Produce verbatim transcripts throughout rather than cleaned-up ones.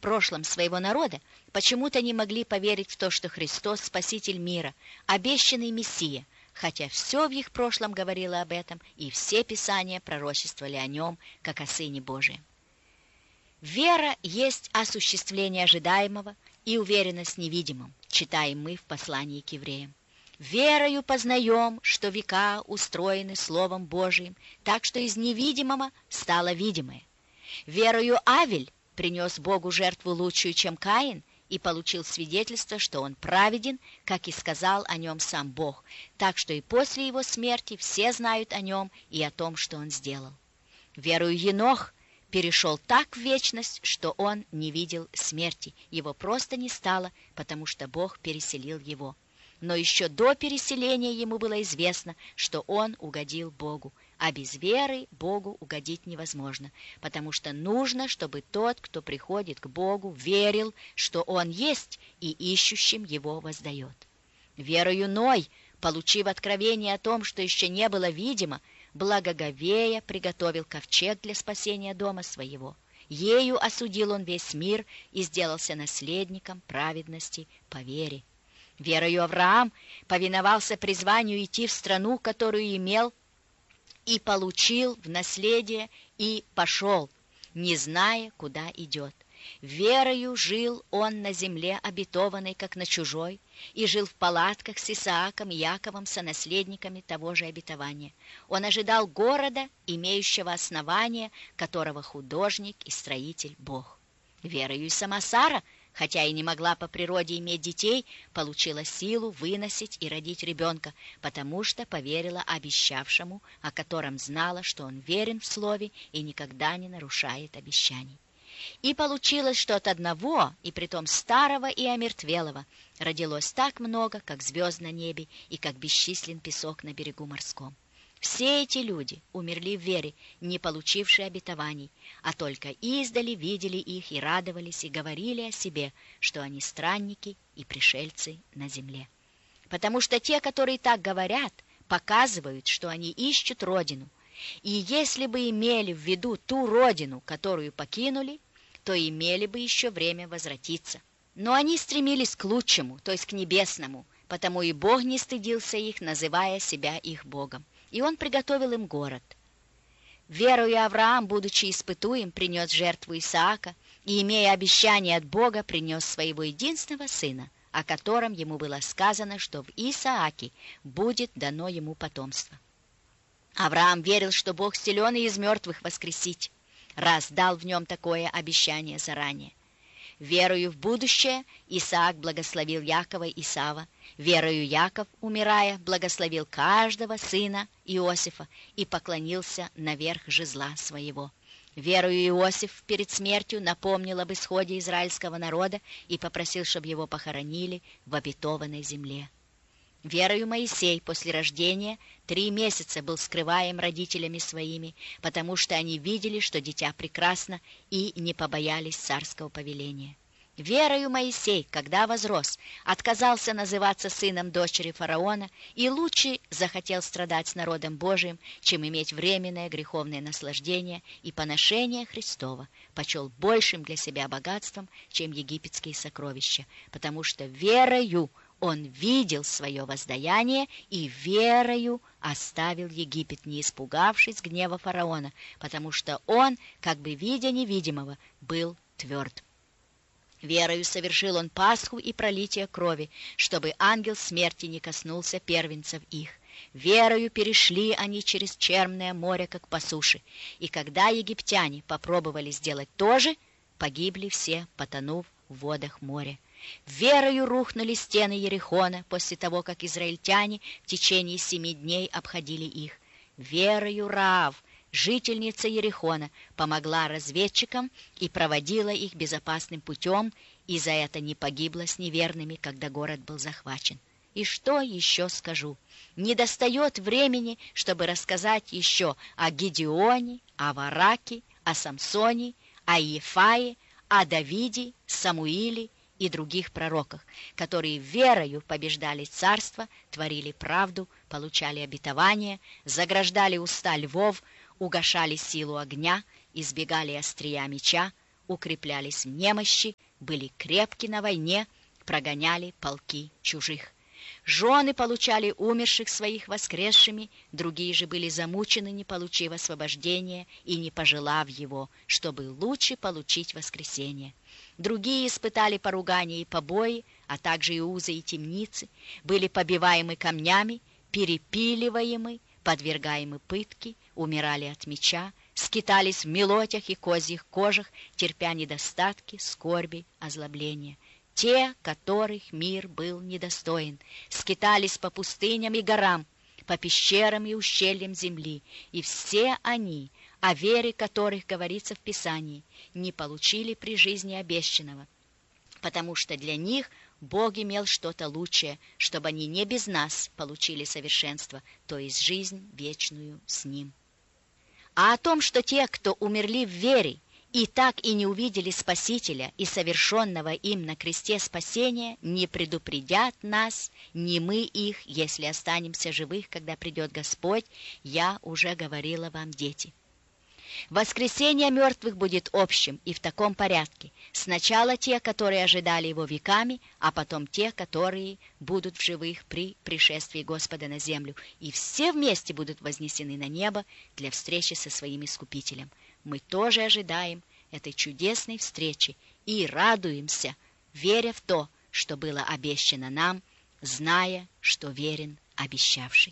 прошлом своего народа, почему-то не могли поверить в то, что Христос – Спаситель мира, обещанный Мессия, хотя все в их прошлом говорило об этом, и все Писания пророчествовали о нем, как о Сыне Божием. Вера есть осуществление ожидаемого и уверенность в невидимом, читаем мы в послании к евреям. Верою познаем, что века устроены Словом Божиим, так что из невидимого стало видимое. Верою Авель принес Богу жертву лучшую, чем Каин, и получил свидетельство, что он праведен, как и сказал о нем сам Бог, так что и после его смерти все знают о нем и о том, что он сделал. Верою Енох перешел так в вечность, что он не видел смерти, его просто не стало, потому что Бог переселил его. Но еще до переселения ему было известно, что он угодил Богу, а без веры Богу угодить невозможно, потому что нужно, чтобы тот, кто приходит к Богу, верил, что Он есть и ищущим Его воздает. Верою Ной, получив откровение о том, что еще не было видимо, благоговея приготовил ковчег для спасения дома своего. Ею осудил он весь мир и сделался наследником праведности по вере. Верою Авраам повиновался призванию идти в страну, которую имел, и получил в наследие, и пошел, не зная, куда идет. Верою жил он на земле обетованной, как на чужой, и жил в палатках с Исааком и Яковом, сонаследниками того же обетования. Он ожидал города, имеющего основание, которого художник и строитель Бог. Верою и сама Сара, хотя и не могла по природе иметь детей, получила силу выносить и родить ребенка, потому что поверила обещавшему, о котором знала, что он верен в слове и никогда не нарушает обещаний. И получилось, что от одного, и притом старого и омертвелого, родилось так много, как звезд на небе и как бесчислен песок на берегу морском. Все эти люди умерли в вере, не получившие обетований, а только издали видели их и радовались, и говорили о себе, что они странники и пришельцы на земле. Потому что те, которые так говорят, показывают, что они ищут родину, и если бы имели в виду ту родину, которую покинули, то имели бы еще время возвратиться. Но они стремились к лучшему, то есть к небесному, потому и Бог не стыдился их, называя себя их Богом. И он приготовил им город. Верою Авраам, будучи испытуем, принес жертву Исаака, и, имея обещание от Бога, принес своего единственного сына, о котором ему было сказано, что в Исааке будет дано ему потомство. Авраам верил, что Бог силен и из мертвых воскресить, раз дал в нем такое обещание заранее. Верою в будущее Исаак благословил Якова и Исава. Верою Яков, умирая, благословил каждого сына Иосифа и поклонился наверх жезла своего. Верою Иосиф перед смертью напомнил об исходе израильского народа и попросил, чтобы его похоронили в обетованной земле. Верою Моисей после рождения три месяца был скрываем родителями своими, потому что они видели, что дитя прекрасно, и не побоялись царского повеления. Верою Моисей, когда возрос, отказался называться сыном дочери фараона и лучше захотел страдать с народом Божиим, чем иметь временное греховное наслаждение и поношение Христова, почел большим для себя богатством, чем египетские сокровища, потому что верою он видел свое воздаяние и верою оставил Египет, не испугавшись гнева фараона, потому что он, как бы видя невидимого, был тверд. Верою совершил он Пасху и пролитие крови, чтобы ангел смерти не коснулся первенцев их. Верою перешли они через Черное море, как по суше, и когда египтяне попробовали сделать то же, погибли все, потонув в водах моря. Верою рухнули стены Ерихона после того, как израильтяне в течение семи дней обходили их. Верою Раав, жительница Ерихона, помогла разведчикам и проводила их безопасным путем, и за это не погибла с неверными, когда город был захвачен. И что еще скажу? Не достает времени, чтобы рассказать еще о Гедеоне, о Вараке, о Самсоне, о Иефае, о Давиде, Самуиле и других пророках, которые верою побеждали царство, творили правду, получали обетование, заграждали уста львов, угашали силу огня, избегали острия меча, укреплялись в немощи, были крепки на войне, прогоняли полки чужих. Жены получали умерших своих воскресшими, другие же были замучены, не получив освобождения и не пожелав его, чтобы лучше получить воскресение. Другие испытали поругания и побои, а также и узы и темницы, были побиваемы камнями, перепиливаемы, подвергаемы пытке, умирали от меча, скитались в мелотях и козьих кожах, терпя недостатки, скорби, озлобления. Те, которых мир был недостоин, скитались по пустыням и горам, по пещерам и ущельям земли, и все они, о вере которых говорится в Писании, не получили при жизни обещанного, потому что для них Бог имел что-то лучшее, чтобы они не без нас получили совершенство, то есть жизнь вечную с Ним. А о том, что те, кто умерли в вере, и так и не увидели Спасителя и совершенного им на кресте спасения, не предупредят нас, ни мы их, если останемся живых, когда придет Господь, я уже говорила вам, дети. Воскресение мертвых будет общим и в таком порядке. Сначала те, которые ожидали его веками, а потом те, которые будут в живых при пришествии Господа на землю. И все вместе будут вознесены на небо для встречи со своим Искупителем. Мы тоже ожидаем этой чудесной встречи и радуемся, веря в то, что было обещано нам, зная, что верен обещавший.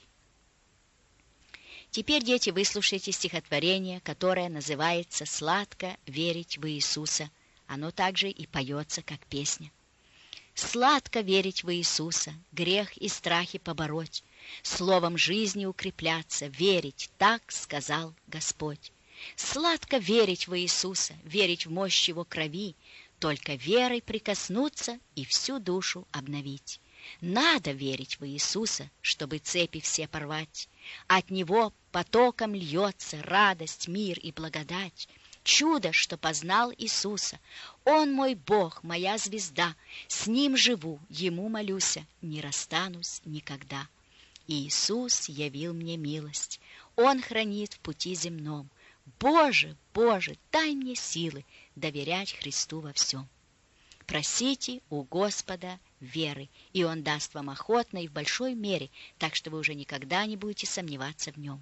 Теперь, дети, выслушайте стихотворение, которое называется «Сладко верить в Иисуса». Оно также и поется, как песня. «Сладко верить в Иисуса, грех и страхи побороть, словом жизни укрепляться, верить, так сказал Господь. Сладко верить в Иисуса, верить в мощь Его крови, только верой прикоснуться и всю душу обновить. Надо верить в Иисуса, чтобы цепи все порвать. От Него потоком льется радость, мир и благодать. Чудо, что познал Иисуса. Он мой Бог, моя звезда. С Ним живу, Ему молюся, не расстанусь никогда. Иисус явил мне милость. Он хранит в пути земном. Боже, Боже, дай мне силы доверять Христу во всем. Просите у Господа веры, и Он даст вам охотно и в большой мере, так что вы уже никогда не будете сомневаться в Нем».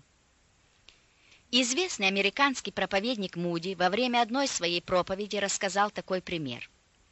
Известный американский проповедник Муди во время одной своей проповеди рассказал такой пример.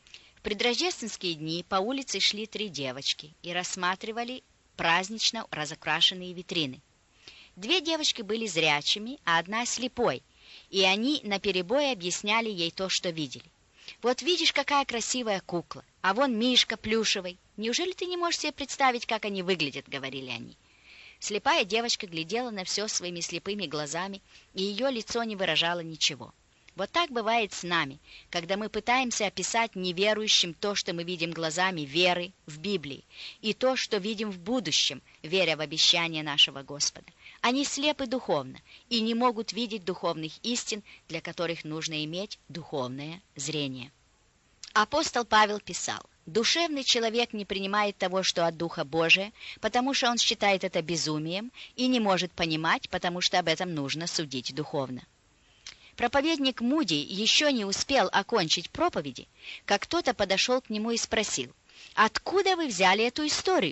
В предрождественские дни по улице шли три девочки и рассматривали празднично разукрашенные витрины. Две девочки были зрячими, а одна слепой, и они наперебой объясняли ей то, что видели. «Вот видишь, какая красивая кукла, а вон мишка плюшевый. Неужели ты не можешь себе представить, как они выглядят?» — говорили они. Слепая девочка глядела на все своими слепыми глазами, и ее лицо не выражало ничего. Вот так бывает с нами, когда мы пытаемся описать неверующим то, что мы видим глазами веры в Библии, и то, что видим в будущем, веря в обещания нашего Господа. Они слепы духовно и не могут видеть духовных истин, для которых нужно иметь духовное зрение. Апостол Павел писал: «Душевный человек не принимает того, что от Духа Божия, потому что он считает это безумием и не может понимать, потому что об этом нужно судить духовно». Проповедник Муди еще не успел окончить проповеди, как кто-то подошел к нему и спросил: «Откуда вы взяли эту историю?»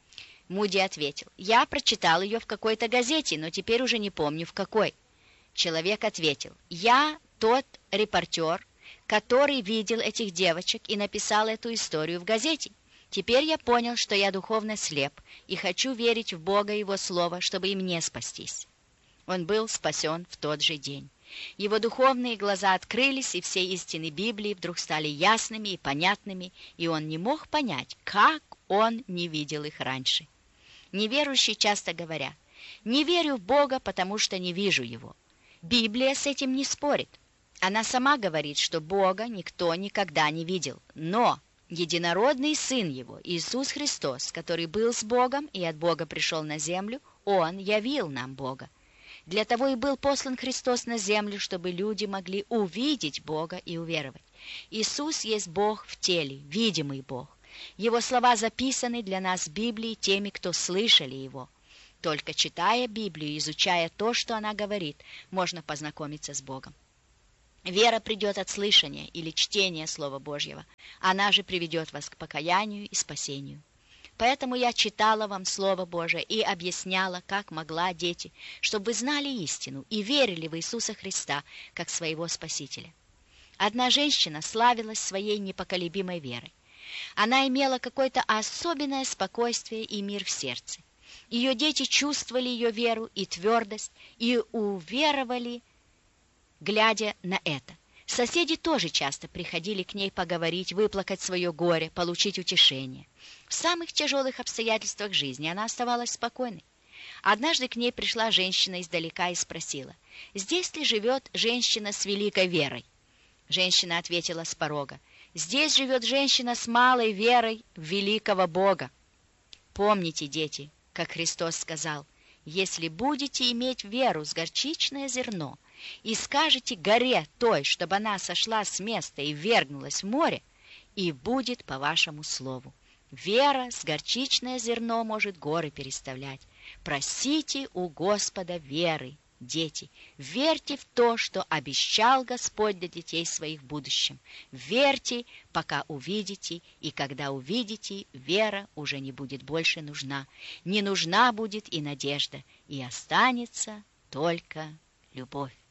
Муди ответил: «Я прочитал ее в какой-то газете, но теперь уже не помню в какой». Человек ответил: «Я тот репортер, который видел этих девочек и написал эту историю в газете. Теперь я понял, что я духовно слеп и хочу верить в Бога и Его Слово, чтобы и мне спастись». Он был спасен в тот же день. Его духовные глаза открылись, и все истины Библии вдруг стали ясными и понятными, и он не мог понять, как он не видел их раньше. Неверующие часто говорят: «Не верю в Бога, потому что не вижу Его». Библия с этим не спорит. Она сама говорит, что Бога никто никогда не видел. Но единородный Сын Его, Иисус Христос, который был с Богом и от Бога пришел на землю, Он явил нам Бога. Для того и был послан Христос на землю, чтобы люди могли увидеть Бога и уверовать. Иисус есть Бог в теле, видимый Бог. Его слова записаны для нас в Библии теми, кто слышали Его. Только читая Библию, изучая то, что она говорит, можно познакомиться с Богом. Вера придет от слышания или чтения Слова Божьего. Она же приведет вас к покаянию и спасению. Поэтому я читала вам Слово Божие и объясняла, как могла, дети, чтобы вы знали истину и верили в Иисуса Христа, как своего Спасителя. Одна женщина славилась своей непоколебимой верой. Она имела какое-то особенное спокойствие и мир в сердце. Ее дети чувствовали ее веру и твердость, и уверовали, глядя на это. Соседи тоже часто приходили к ней поговорить, выплакать свое горе, получить утешение. В самых тяжелых обстоятельствах жизни она оставалась спокойной. Однажды к ней пришла женщина издалека и спросила: «Здесь ли живет женщина с великой верой?» Женщина ответила с порога: «Здесь живет женщина с малой верой в великого Бога». Помните, дети, как Христос сказал: «Если будете иметь веру с горчичное зерно, и скажете горе той, чтобы она сошла с места и ввергнулась в море, и будет по вашему слову». Вера с горчичное зерно может горы переставлять. Просите у Господа веры, дети. Верьте в то, что обещал Господь для детей своих в будущем. Верьте, пока увидите, и когда увидите, вера уже не будет больше нужна. Не нужна будет и надежда, и останется только любовь.